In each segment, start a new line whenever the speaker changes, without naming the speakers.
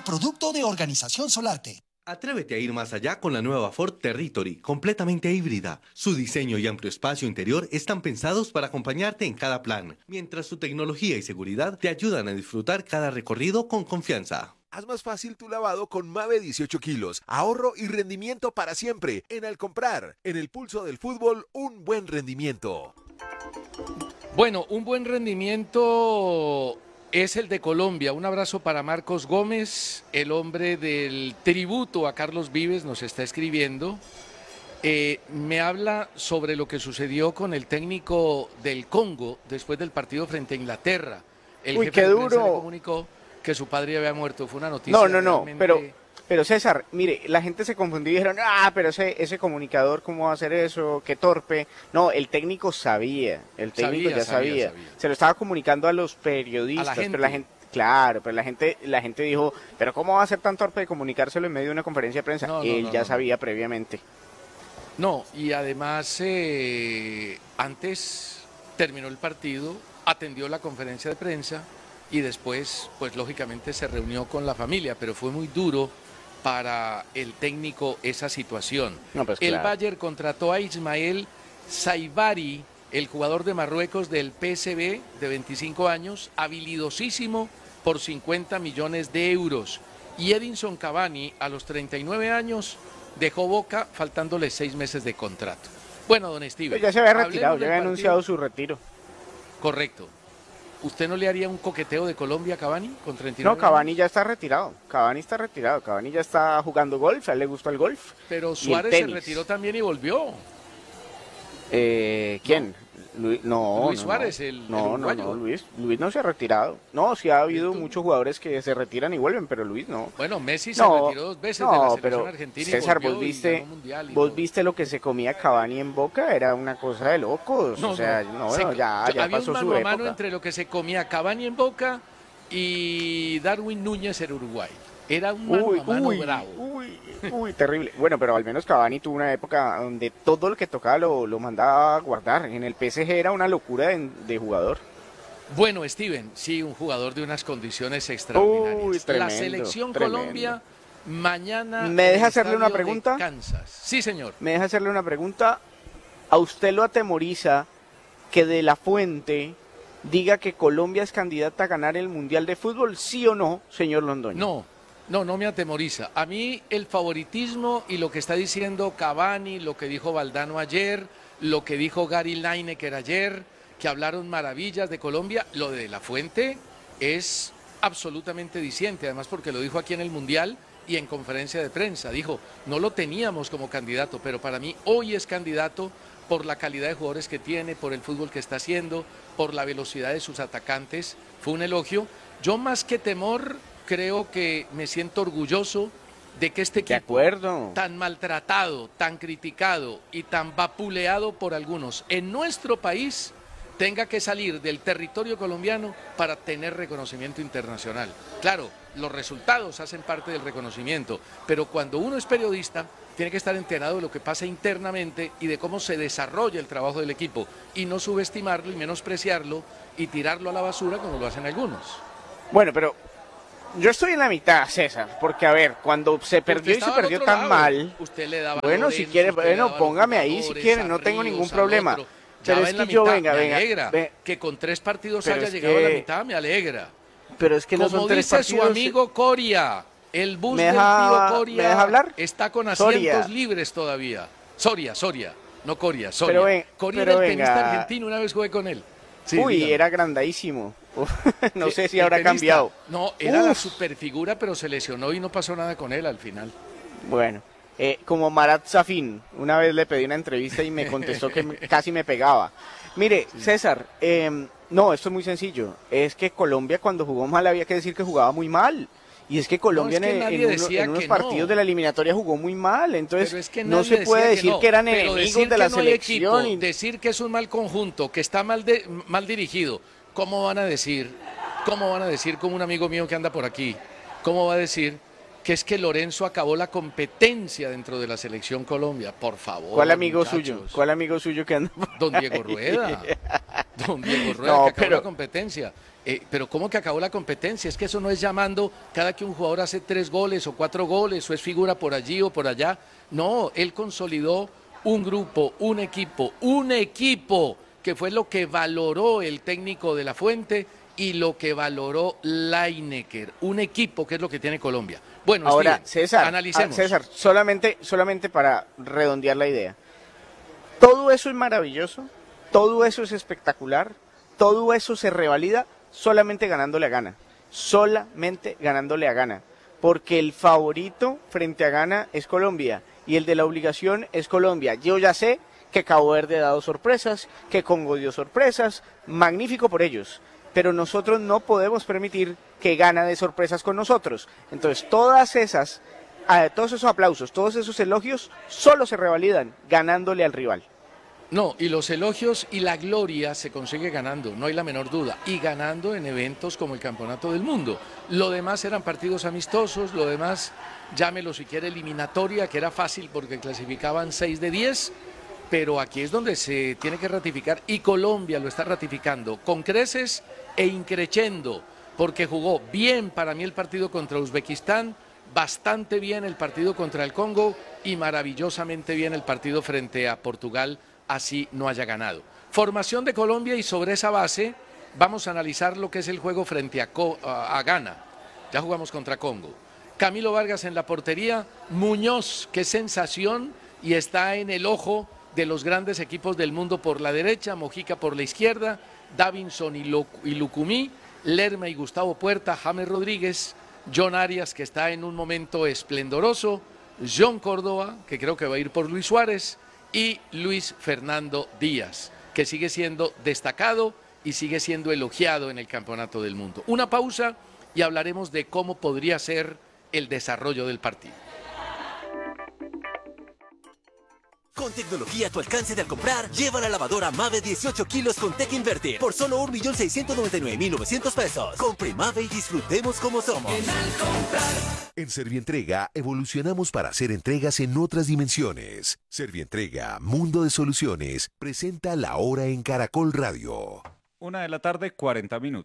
producto de Organización Solarte.
Atrévete a ir más allá con la nueva Ford Territory, completamente híbrida. Su diseño y amplio espacio interior están pensados para acompañarte en cada plan, mientras su tecnología y seguridad te ayudan a disfrutar cada recorrido con confianza.
Haz más fácil tu lavado con Mave 18 kilos. Ahorro y rendimiento para siempre. En Al Comprar, en el pulso del fútbol, un buen rendimiento.
Bueno, un buen rendimiento es el de Colombia. Un abrazo para Marcos Gómez, el hombre del tributo a Carlos Vives, nos está escribiendo. Me habla sobre lo que sucedió con el técnico del Congo después del partido frente a Inglaterra. El
Uy,
jefe
qué
de prensa le
duro.
comunicó que su padre había muerto. Fue una noticia
No,
realmente...
pero César, mire, la gente se confundió y dijeron, pero ese comunicador, ¿cómo va a hacer eso? Qué torpe. No, el técnico sabía, el técnico ya sabía. Se lo estaba comunicando a los periodistas,
A la gente.
pero la gente, claro, pero la gente dijo, pero ¿cómo va a ser tan torpe de comunicárselo en medio de una conferencia de prensa? Él ya sabía previamente.
No, y además antes terminó el partido, atendió la conferencia de prensa y después, pues lógicamente se reunió con la familia, pero fue muy duro para el técnico esa situación.
No, pues,
El
claro.
Bayern contrató a Ismael Saibari, el jugador de Marruecos del PSV de 25 años, habilidosísimo por 50 millones de euros. Y Edinson Cavani, a los 39 años, dejó Boca faltándole 6 meses de contrato. Bueno, don Steven.
Pues ya se había
hablemos
retirado,
del
ya había
partido.
anunciado su retiro.
Correcto. ¿Usted no le haría un coqueteo de Colombia a Cavani con 39
No, Cavani
años?
ya está retirado. Cavani ya está jugando golf, a él le gusta el golf.
Pero
y el
Suárez se
tenis.
retiró también y volvió.
¿Quién? Luis
Suárez, el uruguayo.
Luis no se ha retirado. No, sí ha habido muchos jugadores que se retiran y vuelven, pero Luis no.
Bueno, Messi se retiró 2 veces de la selección
pero
argentina
César,
y volvió y ganó mundial y
vos
todo.
viste lo que se comía Cavani en Boca, era una cosa de locos. Ya
había
pasó
un
su
mano a mano
época.
entre lo que se comía Cavani en Boca y Darwin Núñez en Uruguay. Era un mano a mano bravo.
Uy, terrible. Bueno, pero al menos Cavani tuvo una época donde todo lo que tocaba lo mandaba a guardar. En el PSG era una locura de jugador.
Bueno, Steven, sí, un jugador de unas condiciones extraordinarias.
Tremendo,
la selección
tremendo.
Colombia mañana.
¿Me
en
deja
el
hacerle una
estadio de
pregunta?
Kansas. Sí, señor.
Me deja hacerle una pregunta. ¿A usted lo atemoriza que De La Fuente diga que Colombia es candidata a ganar el Mundial de Fútbol, sí o no, señor Londoño?
No me atemoriza. A mí el favoritismo y lo que está diciendo Cavani, lo que dijo Valdano ayer, lo que dijo Gary Lineker ayer, que hablaron maravillas de Colombia, lo de La Fuente es absolutamente diciente, además porque lo dijo aquí en el Mundial y en conferencia de prensa. Dijo, no lo teníamos como candidato, pero para mí hoy es candidato por la calidad de jugadores que tiene, por el fútbol que está haciendo, por la velocidad de sus atacantes. Fue un elogio. Yo más que temor, creo que me siento orgulloso de que este equipo tan maltratado, tan criticado y tan vapuleado por algunos en nuestro país tenga que salir del territorio colombiano para tener reconocimiento internacional. Claro, los resultados hacen parte del reconocimiento, pero cuando uno es periodista tiene que estar enterado de lo que pasa internamente y de cómo se desarrolla el trabajo del equipo y no subestimarlo y menospreciarlo y tirarlo a la basura como lo hacen algunos.
Bueno, pero yo estoy en la mitad, César, porque a ver, cuando se perdió y se perdió tan mal,
usted le daba
bueno, si quiere, bueno, póngame ahí si quiere, no tengo ningún problema. Pero es que yo, venga,
que con 3 partidos
pero
haya
es
llegado a la
que-
mitad, me alegra.
Pero es que no
Como
son 3
dice
partidos.
su amigo Coria, el bus
¿Me
del
deja-
tío Coria
me deja hablar?
está con asientos
Soria.
libres todavía. Soria, no Coria, Soria.
Pero ven-
Coria
pero
era el tenista
venga.
argentino, una vez jugué con él. Sí,
Uy,
dígame.
era grandísimo. No
Sí,
sé si
el
habrá
tenista.
cambiado.
No, era la
Uf.
superfigura, pero se lesionó y no pasó nada con él al final.
Bueno, como Marat Safin, una vez le pedí una entrevista y me contestó que casi me pegaba. Mire, César, no, esto es muy sencillo. Es que Colombia cuando jugó mal había que decir que jugaba muy mal. Y es que Colombia
No, es que nadie
en
decía
unos
que
partidos
no.
de la eliminatoria jugó muy mal. Entonces,
Pero es que
no
nadie
se puede
decía
decir
no.
que eran
Pero
enemigos
decir
de la
que no hay
selección.
equipo, decir que es un mal conjunto, que está mal dirigido, ¿cómo van a decir? ¿Cómo van a decir, como un amigo mío que anda por aquí, cómo va a decir que es que Lorenzo acabó la competencia dentro de la selección Colombia? Por favor.
¿Cuál amigo
muchachos.
suyo? ¿Cuál amigo suyo que anda por
Don Diego
ahí?
Rueda. Don Diego Rueda,
No,
que acabó
pero-
la competencia. Pero ¿cómo que acabó la competencia? Es que eso no es llamando cada que un jugador hace 3 goles o 4 goles o es figura por allí o por allá. No, él consolidó un grupo, un equipo que fue lo que valoró el técnico de la Fuente y lo que valoró Lineker. Un equipo que es lo que tiene Colombia. Bueno,
Ahora,
Steven,
César,
analicemos.
César, solamente para redondear la idea. Todo eso es maravilloso, todo eso es espectacular, todo eso se revalida solamente ganándole a Ghana. Solamente ganándole a Ghana. Porque el favorito frente a Ghana es Colombia y el de la obligación es Colombia. Yo ya sé que Cabo Verde ha dado sorpresas, que Congo dio sorpresas, magnífico por ellos. Pero nosotros no podemos permitir que Ghana dé sorpresas con nosotros. Entonces, todos esos aplausos, todos esos elogios, solo se revalidan ganándole al rival.
No, y los elogios y la gloria se consigue ganando, no hay la menor duda, y ganando en eventos como el Campeonato del Mundo. Lo demás eran partidos amistosos, lo demás, llámelo si quiere eliminatoria, que era fácil porque clasificaban 6 de 10, pero aquí es donde se tiene que ratificar, y Colombia lo está ratificando con creces e increchendo, porque jugó bien para mí el partido contra Uzbekistán, bastante bien el partido contra el Congo y maravillosamente bien el partido frente a Portugal, así no haya ganado. Formación de Colombia y sobre esa base vamos a analizar lo que es el juego frente a Ghana. Ya jugamos contra Congo. Camilo Vargas en la portería, Muñoz, qué sensación, y está en el ojo de los grandes equipos del mundo por la derecha, Mojica por la izquierda, Davinson y Lucumí, Lerma y Gustavo Puerta, James Rodríguez, John Arias, que está en un momento esplendoroso, John Córdoba, que creo que va a ir por Luis Suárez, y Luis Fernando Díaz, que sigue siendo destacado y sigue siendo elogiado en el Campeonato del Mundo. Una pausa y hablaremos de cómo podría ser el desarrollo del partido.
Con tecnología a tu alcance de al comprar, lleva la lavadora Mave 18 kilos con Tech Inverter por solo 1.699.900 pesos. Compre Mave y disfrutemos como somos.
En Servientrega evolucionamos para hacer entregas en otras dimensiones. Servientrega, Mundo de Soluciones, presenta La Hora en Caracol Radio.
1:40 p.m.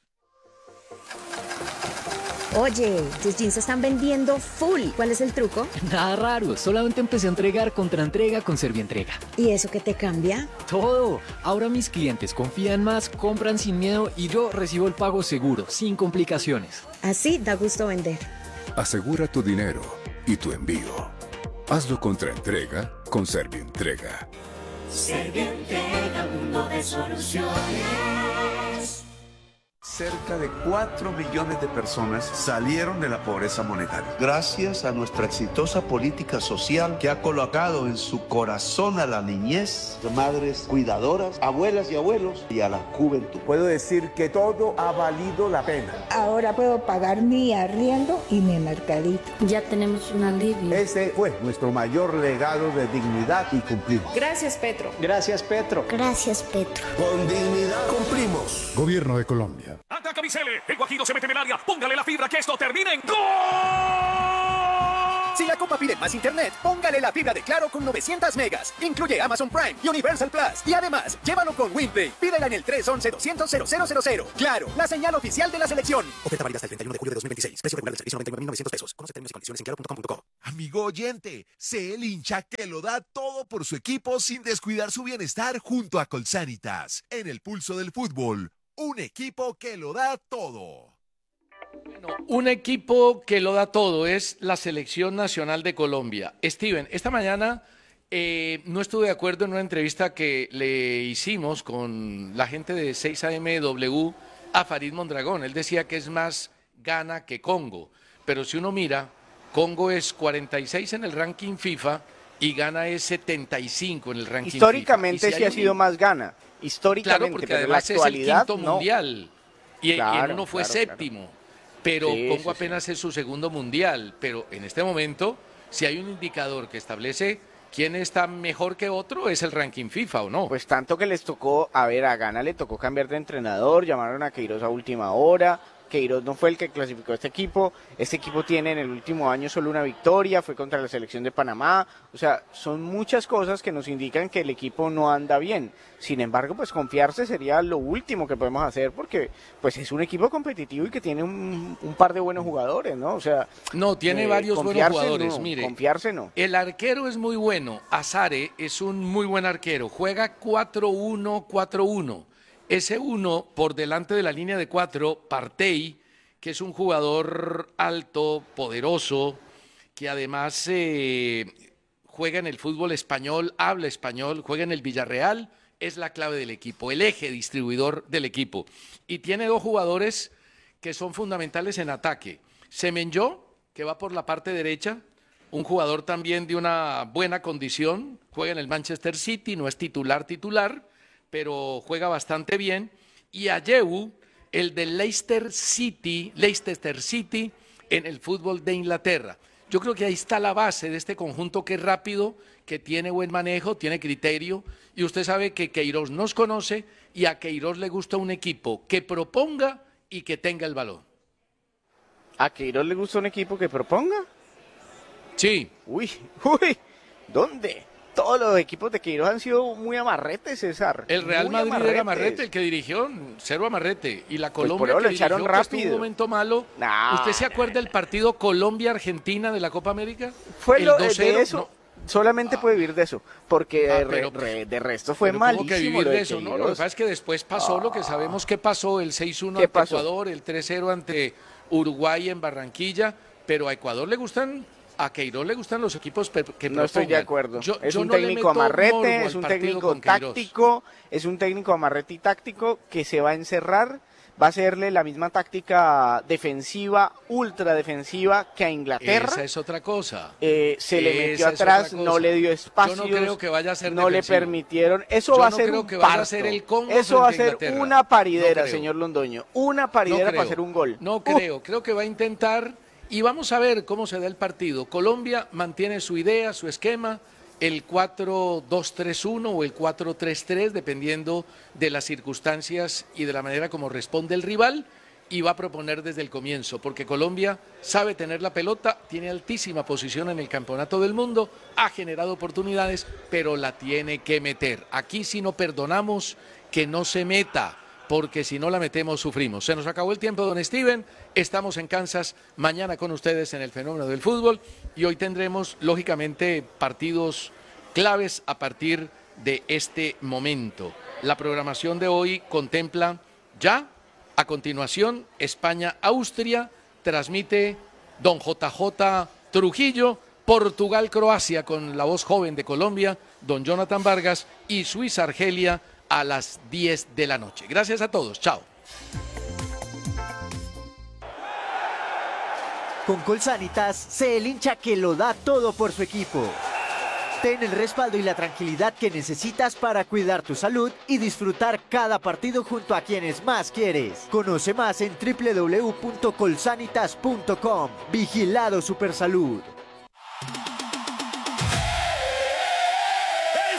Oye, tus jeans se están vendiendo full. ¿Cuál es el truco?
Nada raro, solamente empecé a entregar contra entrega con Servientrega.
¿Y eso qué te cambia?
Todo. Ahora mis clientes confían más, compran sin miedo y yo recibo el pago seguro, sin complicaciones.
Así da gusto vender.
Asegura tu dinero y tu envío. Hazlo contra entrega con Servientrega.
Servientrega, mundo de soluciones.
Cerca de 4 millones de personas salieron de la pobreza monetaria.
Gracias a nuestra exitosa política social que ha colocado en su corazón a la niñez, madres cuidadoras, abuelas y abuelos y a la juventud.
Puedo decir que todo ha valido la pena.
Ahora puedo pagar mi arriendo y mi mercadito.
Ya tenemos un alivio.
Ese fue nuestro mayor legado de dignidad y cumplimos.
Gracias, Petro.
Gracias, Petro.
Gracias, Petro.
Con dignidad cumplimos.
Gobierno de Colombia.
Ataca Vicele, el Guajiro se mete en el área, póngale la fibra que esto termine en ¡gol!
Si la Copa pide más internet, póngale la fibra de Claro con 900 megas. Incluye Amazon Prime y Universal Plus. Y además, llévalo con WinPlay. Pídela en el 311-200-0000. Claro, la señal oficial de la selección. Oferta válida hasta el 31 de julio de 2026. Precio regular del servicio 99.900 pesos. Conoce términos y condiciones en claro.com.co.
Amigo oyente, sé el hincha que lo da todo por su equipo sin descuidar su bienestar junto a Colsanitas. En el pulso del fútbol, un equipo que lo da todo.
Bueno, un equipo que lo da todo es la Selección Nacional de Colombia. Steven, esta mañana no estuve de acuerdo en una entrevista que le hicimos con la gente de 6AMW a Farid Mondragón. Él decía que es más Ghana que Congo, pero si uno mira, Congo es 46 en el ranking FIFA y Ghana es 75 en el ranking
Históricamente
FIFA.
sí ha sido más Ghana, históricamente,
claro, porque
pero
además
en la actualidad
es el quinto
no.
mundial y en uno fue séptimo.
Claro.
Pero
Sí,
Congo
sí,
apenas es su segundo mundial, pero en este momento, si hay un indicador que establece quién está mejor que otro, es el ranking FIFA, ¿o no?
Pues tanto que les tocó, a Ghana le tocó cambiar de entrenador, llamaron a Queiroz a última hora, Queiroz no fue el que clasificó a este equipo tiene en el último año solo una victoria, fue contra la selección de Panamá, o sea, son muchas cosas que nos indican que el equipo no anda bien. Sin embargo, pues confiarse sería lo último que podemos hacer, porque pues es un equipo competitivo y que tiene un par de buenos jugadores, ¿no? O sea,
no, tiene varios buenos jugadores, mire.
Confiarse no.
El arquero es muy bueno, Azare es un muy buen arquero, juega 4-1-4-1. Ese uno por delante de la línea de 4, Partey, que es un jugador alto, poderoso, que además juega en el fútbol español, habla español, juega en el Villarreal, es la clave del equipo, el eje distribuidor del equipo. Y tiene 2 jugadores que son fundamentales en ataque. Semenyo, que va por la parte derecha, un jugador también de una buena condición, juega en el Manchester City, no es titular, pero juega bastante bien. Y Ayew, el del Leicester City en el fútbol de Inglaterra. Yo creo que ahí está la base de este conjunto que es rápido, que tiene buen manejo, tiene criterio, y usted sabe que Queiroz nos conoce y a Queiroz le gusta un equipo que proponga y que tenga el balón.
¿A Queiroz le gusta un equipo que proponga?
Sí.
Uy, ¿dónde? Todos los equipos de Queiroz han sido muy amarretes, César.
El Real Madrid era amarrete, el que dirigió, 0 amarrete. Y la Colombia
pues lo echaron rápido.
Que estuvo un momento malo. ¿Usted se acuerda del partido Colombia-Argentina de la Copa América?
Fue
el
lo
2-0,
de eso. No. Solamente puede vivir de eso, porque de resto fue malísimo.
Que vivir de eso, ¿no? Lo que pasa es que después pasó lo que sabemos que pasó, el 6-1 ante Ecuador, el 3-0 ante Uruguay en Barranquilla, pero a Ecuador le gustan... A Queiroz le gustan los equipos que propongan.
No estoy de acuerdo. Es un técnico amarrete, es un técnico táctico, es un técnico amarrete y táctico que se va a encerrar, va a hacerle la misma táctica defensiva, ultra defensiva que a Inglaterra.
Esa es otra cosa.
Se le metió atrás, no le dio espacio.
Yo no creo que vaya a ser
no
defensivo.
le permitieron. Eso va a ser un parto. Eso va a ser una paridera, señor Londoño. Una paridera para hacer un gol.
No creo. Creo que va a intentar... Y vamos a ver cómo se da el partido. Colombia mantiene su idea, su esquema, el 4-2-3-1 o el 4-3-3, dependiendo de las circunstancias y de la manera como responde el rival, y va a proponer desde el comienzo, porque Colombia sabe tener la pelota, tiene altísima posición en el campeonato del mundo, ha generado oportunidades, pero la tiene que meter. Aquí sí no perdonamos que no se meta, porque si no la metemos sufrimos. Se nos acabó el tiempo, don Steven. Estamos en Kansas mañana con ustedes en el Fenómeno del Fútbol y hoy tendremos, lógicamente, partidos claves a partir de este momento. La programación de hoy contempla ya, a continuación, España-Austria, transmite don JJ Trujillo, Portugal-Croacia con la voz joven de Colombia, don Jonathan Vargas, y Suiza-Argelia a las 10 de la noche. Gracias a todos. Chao.
Con Colsanitas, sé el hincha que lo da todo por su equipo. Ten el respaldo y la tranquilidad que necesitas para cuidar tu salud y disfrutar cada partido junto a quienes más quieres. Conoce más en www.colsanitas.com. Vigilado Supersalud.